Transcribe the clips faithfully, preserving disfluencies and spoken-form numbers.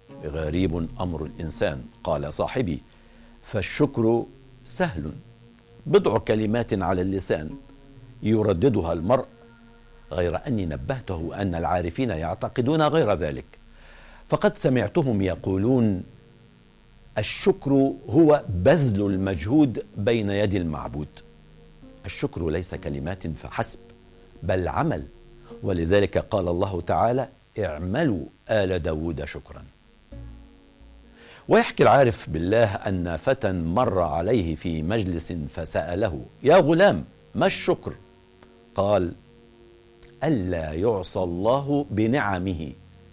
غريب أمر الإنسان. قال صاحبي: فالشكر سهل، بضع كلمات على اللسان يرددها المرء، غير أني نبهته أن العارفين يعتقدون غير ذلك، فقد سمعتهم يقولون: الشكر هو بذل المجهود بين يدي المعبود. الشكر ليس كلمات فحسب، بل عمل، ولذلك قال الله تعالى: اعملوا آل داود شكرا. ويحكي العارف بالله أن فتى مر عليه في مجلس فسأله: يا غلام، ما الشكر؟ قال: ألا يعصى الله بنعمه.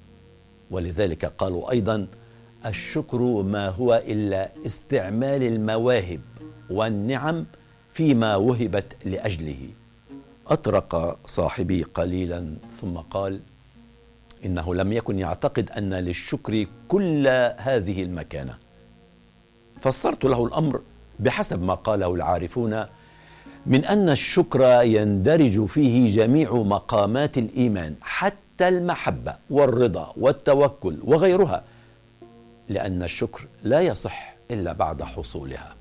ولذلك قالوا أيضا: الشكر ما هو إلا استعمال المواهب والنعم فيما وهبت لأجله. أطرق صاحبي قليلا ثم قال: إنه لم يكن يعتقد أن للشكر كل هذه المكانة. فسرت له الأمر بحسب ما قاله العارفون من أن الشكر يندرج فيه جميع مقامات الإيمان، حتى المحبة والرضا والتوكل وغيرها، لأن الشكر لا يصح إلا بعد حصولها.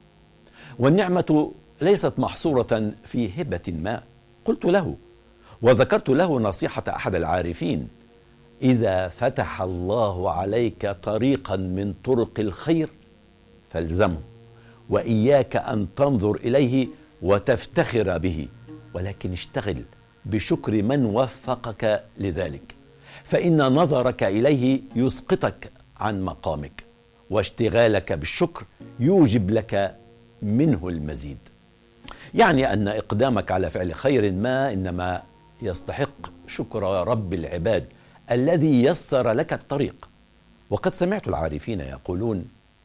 والنعمة ليست محصورة في هبة ما. قلت له وذكرت له نصيحة أحد العارفين: إذا فتح الله عليك طريقا من طرق الخير فالزمه، وإياك أن تنظر إليه وتفتخر به، ولكن اشتغل بشكر من وفقك لذلك، فإن نظرك إليه يسقطك عن مقامك، واشتغالك بالشكر يوجب لك منه المزيد. يعني أن إقدامك على فعل خير ما إنما يستحق شكر رب العباد الذي يسر لك الطريق. وقد سمعت العارفين يقولون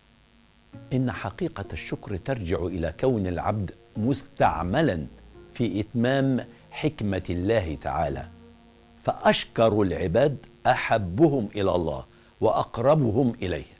إن حقيقة الشكر ترجع إلى كون العبد مستعملا في إتمام حكمة الله تعالى، فأشكر العباد أحبهم إلى الله وأقربهم إليه.